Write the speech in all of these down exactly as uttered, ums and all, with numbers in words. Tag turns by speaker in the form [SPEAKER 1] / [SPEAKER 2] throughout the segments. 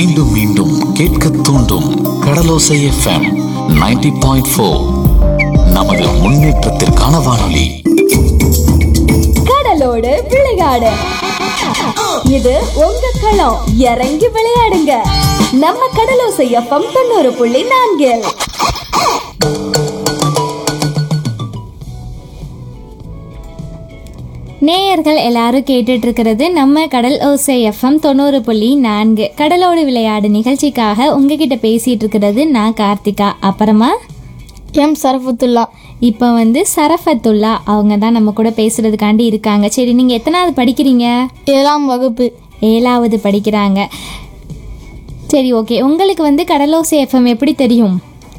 [SPEAKER 1] மீண்டும் மீண்டும் கேட்க தூண்டும் கடலோசை எஃப்எம் நைன்டி பாயிண்ட் ஃபோர். நமது முன்னேற்றத்திற்கான வானொலி.
[SPEAKER 2] கடலோடு விளையாடு, இது உங்க களம். இறங்கி விளையாடுங்க, நம்ம கடலோசை எஃப்எம் தொண்ணூறு புள்ளி நான்கில்.
[SPEAKER 3] நேயர்கள் எல்லாரும் கேட்டுட்டு இருக்கிறது நம்ம கடல் ஓசை எஃப்எம் தொண்ணூறு புள்ளி நான்கு கடலோடு விளையாடு நிகழ்ச்சிக்காக உங்ககிட்ட பேசிட்டு இருக்கிறது நான் கார்த்திகா, அப்புறமா
[SPEAKER 4] எம் சரஃபத்துல்லா.
[SPEAKER 3] இப்போ வந்து சரஃபத்துல்லா அவங்க தான் நம்ம கூட பேசுறதுக்காண்டி இருக்காங்க. சரி, நீங்கள் எத்தனாவது படிக்கிறீங்க?
[SPEAKER 4] ஏழாம் வகுப்பு.
[SPEAKER 3] ஏழாவது படிக்கிறாங்க. சரி, ஓகே. உங்களுக்கு வந்து கடலோசை எஃப்எம் எப்படி தெரியும்?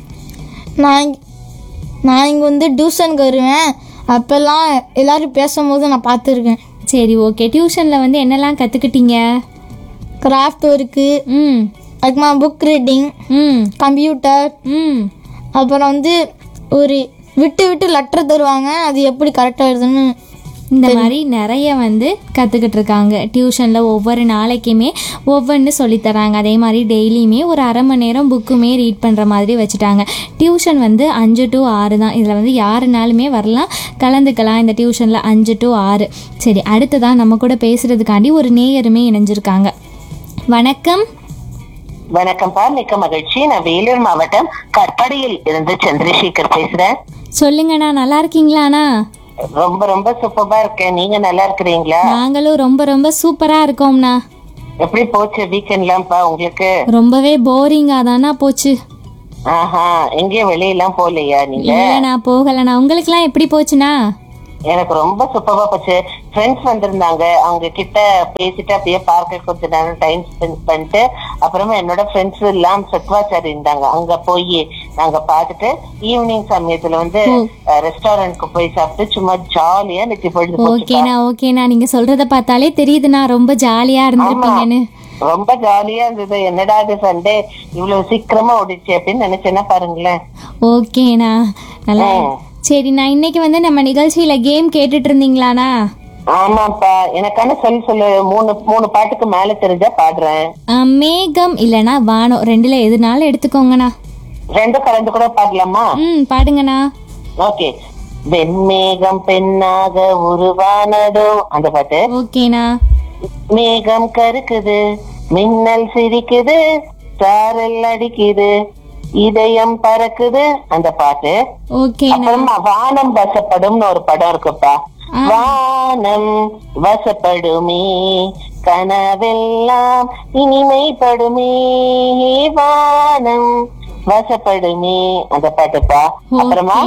[SPEAKER 4] நான் நான் இங்கே வந்து டியூஷனுக்கு வருவேன். அப்போல்லாம் எல்லோரும் பேசும்போது நான் பார்த்துருக்கேன்.
[SPEAKER 3] சரி, ஓகே. டியூஷனில் வந்து என்னெல்லாம் கற்றுக்கிட்டீங்க?
[SPEAKER 4] கிராஃப்ட் ஒர்க்கு,
[SPEAKER 3] ம்
[SPEAKER 4] அதுக்குமா புக் ரீடிங்,
[SPEAKER 3] ம்
[SPEAKER 4] கம்ப்யூட்டர்,
[SPEAKER 3] ம்
[SPEAKER 4] அப்புறம் வந்து ஒரு விட்டு விட்டு லெட்டர் தருவாங்க, அது எப்படி கரெக்டாக எழுதுன்னு
[SPEAKER 3] இந்த மாதிரி நிறைய வந்து கற்றுக்கிட்டு இருக்காங்க. டியூஷனில் ஒவ்வொரு நாளைக்குமே ஒவ்வொன்று சொல்லித்தராங்க. அதே மாதிரி டெய்லியுமே ஒரு அரை மணி நேரம் புக்குமே ரீட் பண்ணுற மாதிரி வச்சுட்டாங்க. டியூஷன் வந்து அஞ்சு டு ஆறு தான். இதில் வந்து யாருனாலுமே வரலாம், கலந்துக்கலாம் இந்த டியூஷனில் அஞ்சு டு ஆறு. சரி, அடுத்ததான் நம்ம கூட பேசுகிறதுக்காண்டி ஒரு நேயருமே இணைஞ்சிருக்காங்க. வணக்கம்.
[SPEAKER 5] வணக்கம்ப்பா, மிக்க மகிழ்ச்சி. நான் வேலூர் மாவட்டம் கற்படையில் இருந்து சந்திரசேகர் பேசுறேன்.
[SPEAKER 3] சொல்லுங்கண்ணா, நல்லா இருக்கீங்களாண்ணா?
[SPEAKER 5] ரொம்ப ரொம்ப சூப்பரா இருக்கேன். நீங்க நல்லா இருக்கிறீங்களா?
[SPEAKER 3] நாங்களும் ரொம்ப ரொம்ப சூப்பரா இருக்கோம்ண்ணா.
[SPEAKER 5] எப்படி போச்சு வீக்கெண்ட்லாம்ப்பா உங்களுக்கு?
[SPEAKER 3] ரொம்பவே போரிங்கா தானா போச்சு.
[SPEAKER 5] ஆஹா, எங்கேயும் வெளியெல்லாம் போகலையா நீங்க?
[SPEAKER 3] இல்லண்ணா, போகலண்ணா. உங்களுக்குலாம் எப்படி போச்சுண்ணா?
[SPEAKER 5] எனக்கு ரொம்ப சூப்பரா போச்சு. ஃப்ரெண்ட்ஸ் வந்திருந்தாங்க, அவங்க கிட்ட பேசிட்டு அப்படியே பார்க்க கொஞ்ச நேரம் டைம் ஸ்பெண்ட் பண்ணிட்டு, அப்புறமா என்னோட ஃப்ரெண்ட்ஸ் எல்லாம் சத்வாச்சாரி இருந்தாங்க, அங்க போய் நாங்க பார்த்துட்டு ஈவினிங் சமயத்துல வந்து ரெஸ்டாரண்ட்க்கு போய் சாப்பிட்டு சும்மா ஜாலியா நிறுத்தி போயிட்டு.
[SPEAKER 3] ஓகேண்ணா, ஓகேண்ணா. நீங்க சொல்றத பார்த்தாலே தெரியுதுண்ணா ரொம்ப ஜாலியா இருந்திருப்பீங்கன்னு.
[SPEAKER 5] ரொம்ப ஜாலியா இருந்தது. என்னடா இது சண்டே இவ்வளவு சீக்கிரமா ஓடிச்சு அப்படின்னு நினைச்சேன்னா பாருங்களேன்.
[SPEAKER 3] ஓகேண்ணா, நல்லா. சரிண்ணா, இன்னைக்கு வந்து நம்ம நிகழ்ச்சியில கேம் கேட்டுட்டு இருந்தீங்களாண்ணா?
[SPEAKER 5] ஆமாப்பா, எனக்கான சொல்லி சொல்லு. மூணு மூணு பாட்டுக்கு மேல தெரிஞ்சா பாடுறேன்.
[SPEAKER 3] மேகம் இல்லனா வானம், ரெண்டுல எதுனாலும் எடுத்துக்கோங்கண்ணா.
[SPEAKER 5] ரெண்டும் கலந்து கூட பாடலாமா?
[SPEAKER 3] ம், பாடுங்கண்ணா.
[SPEAKER 5] ஓகே. வெண்மேகம் பெண்ணாக உருவானதோ, அந்த பாட்டு.
[SPEAKER 3] ஓகேண்ணா.
[SPEAKER 5] மேகம் கருக்குது, மின்னல் சிரிக்குது, சாரல் அடிக்குது, இதயம் பறக்குது, அந்த பாட்டு. அப்புறமா வானம் வசப்படும்னு ஒரு படம் இருக்குப்பா. வானம் வசப்படுமே, கனவெல்லாம் இனிமைப்படுமே, வானம் வசப்படுமே, அந்த பாட்டுப்பா. அப்புறமா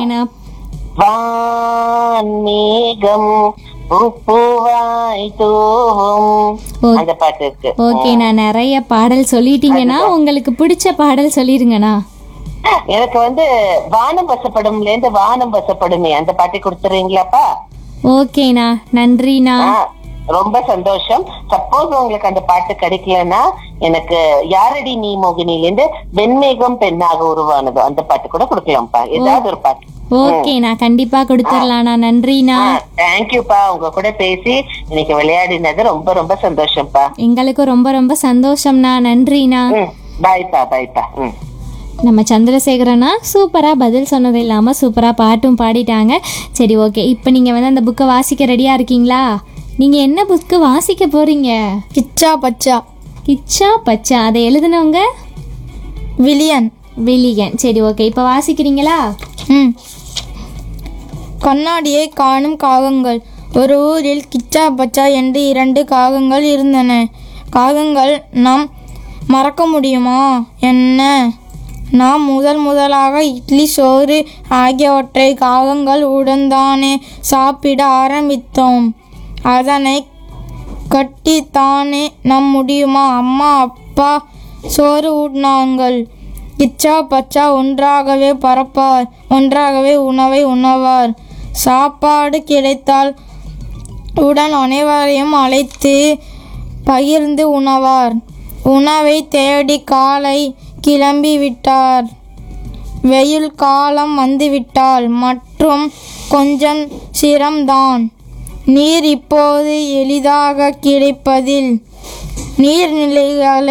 [SPEAKER 5] வான் மேகம் பூவாய் தூவும், அந்த பாட்டு இருக்கு.
[SPEAKER 3] ஓகேண்ணா, நிறைய பாடல் சொல்லிட்டீங்கன்னா உங்களுக்கு பிடிச்ச பாடல் சொல்லிருங்கண்ணா.
[SPEAKER 5] எனக்கு வந்து வானம் வசப்படும்ல இருந்து வானம் வசப்படுமே அந்த பாட்டி கொடுத்துறீங்களாப்பா?
[SPEAKER 3] ஓகேண்ணா, நன்றிண்ணா.
[SPEAKER 5] ரொம்ப சந்தோஷம். சப்போஸ் உங்களுக்கு அந்த பாட்டு கிடைக்கலன்னா எனக்கு யாரடி நீ மோகினில இருந்து வெண்மேகம் பெண்ணாக உருவானதோ அந்த பாட்டு கூட கொடுக்கலாம்ப்பா, ஏதாவது ஒரு பாட்டு.
[SPEAKER 3] ஓகேண்ணா, கண்டிப்பா கொடுத்துடலாம்ண்ணா. நன்றிண்ணா.
[SPEAKER 5] தேங்க்யூப்பா. உங்க கூட பேசி இன்னைக்கு விளையாடினது ரொம்ப ரொம்ப சந்தோஷம்ப்பா.
[SPEAKER 3] எங்களுக்கும் ரொம்ப ரொம்ப சந்தோஷம்ண்ணா. நன்றிண்ணா.
[SPEAKER 5] பாய்ப்பா, பாய்ப்பா. ம்.
[SPEAKER 3] நம்ம சந்திரசேகரனா சூப்பராக பதில் சொன்னது இல்லாமல் சூப்பராக பாட்டும் பாடிட்டாங்க. சரி, ஓகே. இப்போ நீங்கள் வந்து அந்த புக்கை வாசிக்க ரெடியாக இருக்கீங்களா? நீங்கள் என்ன புக்கு வாசிக்க போகிறீங்க?
[SPEAKER 4] கிச்சா பச்சா.
[SPEAKER 3] கிச்சா பச்சா, அதை எழுதுனவங்க
[SPEAKER 4] வில்லியன்.
[SPEAKER 3] வில்லியன். சரி, ஓகே. இப்போ வாசிக்கிறீங்களா?
[SPEAKER 4] ம். கண்ணாடியை காணும் காகங்கள். ஒரு ஊரில் கிச்சா பச்சா என்று இரண்டு காகங்கள் இருந்தன. காகங்கள் நாம் மறக்க முடியுமா என்ன? நாம் முதல் முதலாக இட்லி, சோறு ஆகியவற்றை காகங்கள் உடன்தானே சாப்பிட ஆரம்பித்தோம். அதனை கட்டித்தானே நம் முடியுமா? அம்மா அப்பா சோறு ஊட்டினாங்கள். கிச்சா பச்சா ஒன்றாகவே பறப்பார், ஒன்றாகவே உணவை உணவார். சாப்பாடு கிடைத்தால் உடன் அனைவரையும் அழைத்து பகிர்ந்து உணவார். உணவை தேடி காலை கிளம்பி விட்டார். வெயில் காலம் வந்துவிட்டால் மற்றும் கொஞ்சம் சிரமம்தான். நீர் இப்போது எளிதாக கிடைப்பதில் நீர்நிலைகளை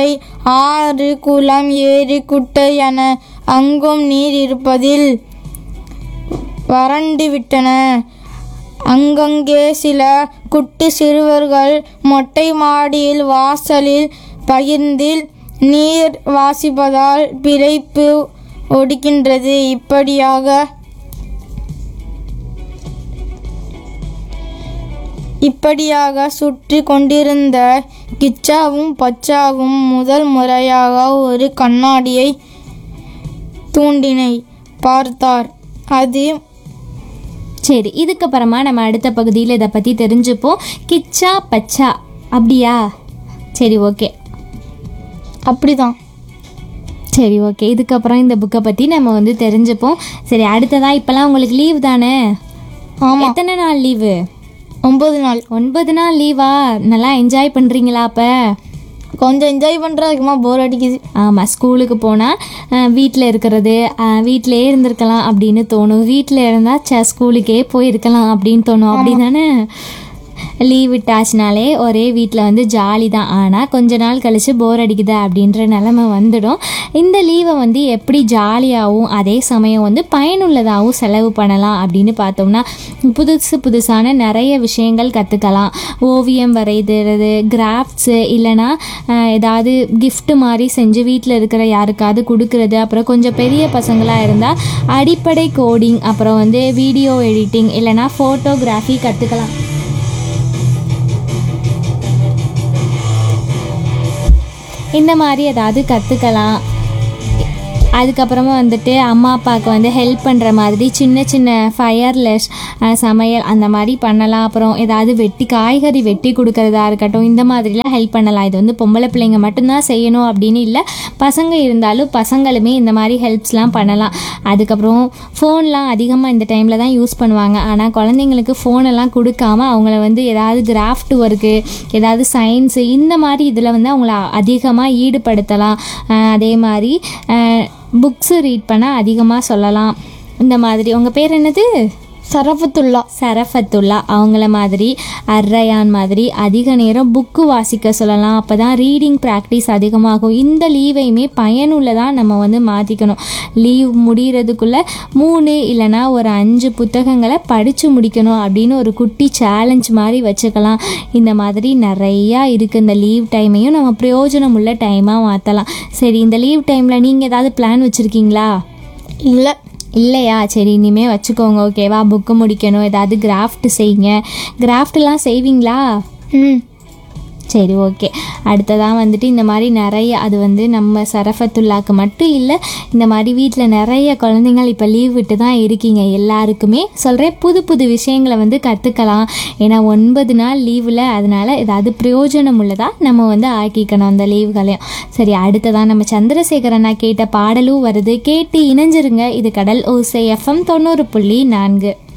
[SPEAKER 4] ஆறு குளம் ஏரி குட்டை என அங்கும் நீர் இருப்பதில் வறண்டு விட்டன. அங்கங்கே சில குட்டி சிறுவர்கள் மொட்டை மாடியில் வாசலில் பகிர்ந்தில் நீர் வாசிப்பதால் பிழைப்பு ஒடுக்கின்றது. இப்படியாக இப்படியாக சுற்றி கொண்டிருந்த கிச்சாவும் பச்சாவும் முதல் முறையாக ஒரு கண்ணாடியை தூண்டினை பார்த்தார். அது
[SPEAKER 3] சரி, இதுக்கப்புறமா நம்ம அடுத்த பகுதியில் இதை பற்றி தெரிஞ்சுப்போம். கிச்சா பச்சா அப்படியா? சரி, ஓகே.
[SPEAKER 4] அப்படிதான்.
[SPEAKER 3] சரி, ஓகே. இதுக்கப்புறம் இந்த புக்கை பற்றி நம்ம வந்து தெரிஞ்சுப்போம். சரி, அடுத்ததா இப்போலாம் உங்களுக்கு லீவ் தானே?
[SPEAKER 4] ஆமாம்.
[SPEAKER 3] எத்தனை நாள் லீவு?
[SPEAKER 4] ஒம்பது நாள்.
[SPEAKER 3] ஒன்பது நாள் லீவா? நல்லா என்ஜாய் பண்ணுறீங்களா? அப்போ
[SPEAKER 4] கொஞ்சம் என்ஜாய் பண்ணுறதுக்குமா போர் அடிக்குது.
[SPEAKER 3] ஆமாம், ஸ்கூலுக்கு போனால் வீட்டில் இருக்கிறது, வீட்டிலே இருந்திருக்கலாம் அப்படின்னு தோணும். வீட்டில் இருந்தால் ச ஸ்கூலுக்கே போயிருக்கலாம் அப்படின்னு தோணும். அப்படி தானே? லீவ் விட்டாச்சுனாலே ஒரே வீட்டில் வந்து ஜாலி தான். ஆனால் கொஞ்ச நாள் கழித்து போர் அடிக்குது அப்படின்ற நிலமை வந்துடும். இந்த லீவை வந்து எப்படி ஜாலியாகவும் அதே சமயம் வந்து பயனுள்ளதாகவும் செலவு பண்ணலாம் அப்படின்னு பார்த்தோம்னா, புதுசு புதுசான நிறைய விஷயங்கள் கற்றுக்கலாம். ஓவியம் வரைகிறது, கிராஃப்ட்ஸு, இல்லைனா ஏதாவது கிஃப்ட் மாதிரி செஞ்சு வீட்டில் இருக்கிற யாருக்காவது கொடுக்கறது. அப்புறம் கொஞ்சம் பெரிய பசங்களாக இருந்தால் அடிப்படை கோடிங், அப்புறம் வந்து வீடியோ எடிட்டிங், இல்லைனா ஃபோட்டோகிராஃபி கற்றுக்கலாம். இந்த மாதிரி ஏதாவது கற்றுக்கலாம். அதுக்கப்புறமா வந்துட்டு அம்மா அப்பாவுக்கு வந்து ஹெல்ப் பண்ணுற மாதிரி சின்ன சின்ன ஃபயர்லெஸ் சமையல் அந்த மாதிரி பண்ணலாம். அப்புறம் ஏதாவது வெட்டி காய்கறி வெட்டி கொடுக்கறதா இருக்கட்டும், இந்த மாதிரிலாம் ஹெல்ப் பண்ணலாம். இது வந்து பொம்பளை பிள்ளைங்க மட்டும்தான் செய்யணும் அப்படின்னு இல்லை, பசங்க இருந்தாலும் பசங்களுமே இந்த மாதிரி ஹெல்ப்ஸ்லாம் பண்ணலாம். அதுக்கப்புறம் ஃபோன்லாம் அதிகமாக இந்த டைமில் தான் யூஸ் பண்ணுவாங்க. ஆனால் குழந்தைங்களுக்கு ஃபோனெல்லாம் கொடுக்காம அவங்கள வந்து ஏதாவது கிராஃப்ட் ஒர்க்கு, ஏதாவது சயின்ஸு, இந்த மாதிரி இதில் வந்து அவங்கள அதிகமாக ஈடுபடுத்தலாம். அதே மாதிரி புக்ஸு ரீட் பண்ண அதிகமாக சொல்லலாம். இந்த மாதிரி. உங்கள் பேர் என்னது?
[SPEAKER 4] சரஃபத்துல்லா.
[SPEAKER 3] சரஃபத்துல்லா. அவங்கள மாதிரி அர்ரையான் மாதிரி அதிக நேரம் புக்கு வாசிக்க சொல்லலாம். அப்போ தான் ரீடிங் ப்ராக்டிஸ் அதிகமாகும். இந்த லீவையுமே பயனுள்ளதாக நம்ம வந்து மாற்றிக்கணும். லீவ் முடிகிறதுக்குள்ளே மூணு இல்லைனா ஒரு அஞ்சு புத்தகங்களை படித்து முடிக்கணும் அப்படின்னு ஒரு குட்டி சேலஞ்ச் மாதிரி வச்சுக்கலாம். இந்த மாதிரி நிறையா இருக்குது. இந்த லீவ் டைமையும் நம்ம பிரயோஜனம் உள்ள டைமாக மாற்றலாம். சரி, இந்த லீவ் டைமில் நீங்கள் ஏதாவது பிளான் வச்சுருக்கீங்களா?
[SPEAKER 4] இல்லை.
[SPEAKER 3] இல்லையா? சரி, இனிமேல் வச்சுக்கோங்க, ஓகேவா? புக்கு முடிக்கணும், ஏதாவது கிராஃப்ட் செய்யுங்க. கிராஃப்ட்லாம் செய்வீங்களா?
[SPEAKER 4] ம்
[SPEAKER 3] சரி, ஓகே. அடுத்ததான் வந்துட்டு இந்த மாதிரி நிறைய, அது வந்து நம்ம சரஃபத்துல்லாக்கு மட்டும் இல்லை, இந்த மாதிரி வீட்டில் நிறைய குழந்தைங்கள் இப்போ லீவ் விட்டு தான் இருக்கீங்க. எல்லாருக்குமே சொல்கிறேன், புது புது விஷயங்களை வந்து கற்றுக்கலாம். ஏன்னா ஒன்பது நாள் லீவில், அதனால் ஏதாவது பிரயோஜனம் உள்ளதாக நம்ம வந்து ஆக்கிக்கணும் அந்த லீவுகளையும். சரி, அடுத்ததான் நம்ம சந்திரசேகரனா கேட்ட பாடலும் வருது, கேட்டு இணைஞ்சிருங்க. இது கடல் ஓசை எஃப்எம் தொண்ணூறு புள்ளி நான்கு.